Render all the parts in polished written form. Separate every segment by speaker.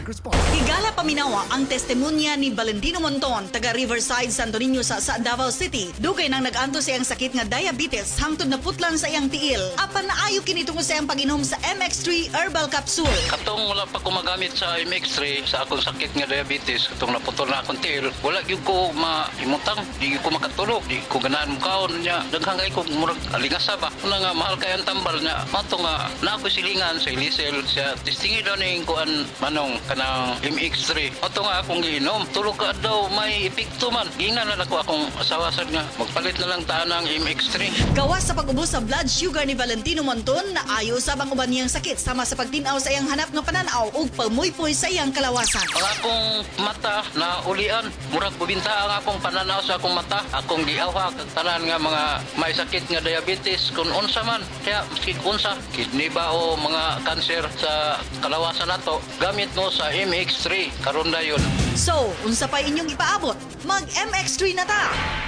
Speaker 1: drink responsibly.
Speaker 2: Higala paminawa ang testimonya ni Valentino Monton, taga Riverside, Santo Niño sa Davao City. Dugay nang nag-anto sa iyang sakit nga diabetes hangtod na putlan sa iyang tiil. Apan naayo kini tungod sa iyang pag-inom sa MX3 Herbal Capsule.
Speaker 3: Katong wala pa ko magamit sa MX3 sa akong sakit nga diabetes, katong naputol na akong tiil, wala gyud ko mahimutang, di ko makatulog, di ko ganahan mukaon niya. Daghangay ko murag alingasa ba. Una nga mahal kay ang tambal niya. Mato nga na ako silingan sa Elisel siya testingi daw ning kuan manong kanang MX3. Mato nga akong giinom. Tulog ka daw may epekto man. Gingan na ako akong asawa sad nga magpalit na lang taan ang MX3.
Speaker 2: Gawas sa pag-ubos sa blood sugar ni Valentino Monton, naayo sa bang uban niyang sakit sama sa pagtinaw sa iyang hanap nga pananaw ug pamuypoy sa iyang kalawasan.
Speaker 3: Ang akong mata na ulian, murag bubinta ang akong pananaw sa akong mata. Akong giawha kag tanan nga mga may sakit nga diabetes kung unsa man. Kaya maski unsa, kidney ba o mga kanser sa kalawasan nato, gamit mo sa MX3 karon dayon.
Speaker 2: So, unsa pa inyong ipaabot? Mag MX3 na ta.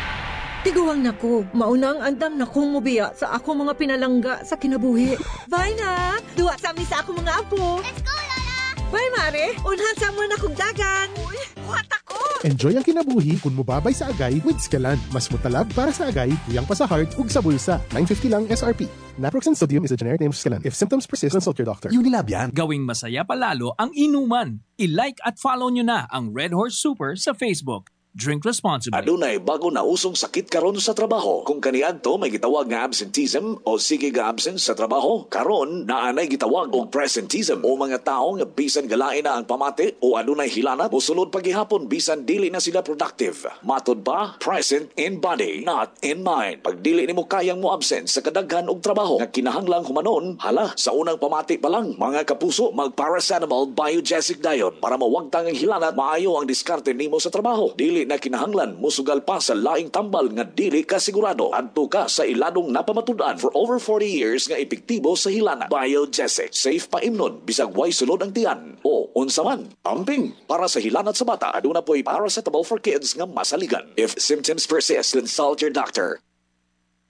Speaker 4: Tiguang nako, maunang andam na kong mubiya sa ako mga pinalangga sa kinabuhi. Bye na! Duwa sa amin sa ako mga apo.
Speaker 5: Let's go, Lola!
Speaker 4: Bye, Mare! Unhan sa mo na kong dagan. Uy, buhat ako!
Speaker 1: Enjoy ang kinabuhi kung mubabay sa agay with Scalan. Mas mutalab para sa agay, tuyang pa sa heart ug sa bulsa. 950 lang SRP. Naproxen sodium is a generic name of Scalan. If symptoms persist, consult your doctor.
Speaker 6: Unilab yan.
Speaker 7: Gawing masaya palalo ang inuman. I-like at follow nyo na ang Red Horse Super sa Facebook. Drink responsibly.
Speaker 6: Adunay bago na usong sakit karon sa trabaho. Kung kaniadto may gitawag nga absenteeism o sige nga absence sa trabaho, karon naanay gitawag og presenteeism o mga tao nga bisan galain na ang pamati o adunay hilanat o sulod paghihapon bisan dili na sila productive. Matod pa, present in body, not in mind. Pag dili nimo kayang mo absent sa kadaghan og trabaho nga kinahanglang humanon, hala, sa unang pamati pa lang, mga kapuso, mag-paracetamol biogesic dayon para mawagtang ang hilanat, maayo ang diskarte nimo sa trabaho. Dili na kinahanglan musugal pa sa laing tambal nga dili ka sigurado. Adto ka sa iladong napamatud-an for over 40 years nga epektibo sa hilana. Biogesic, safe pa imnon bisag way sulod ang tiyan o unsa man. Amping para sa hilanat sa bata, aduna po'y paracetamol for kids nga masaligan. If symptoms persist, consult your doctor.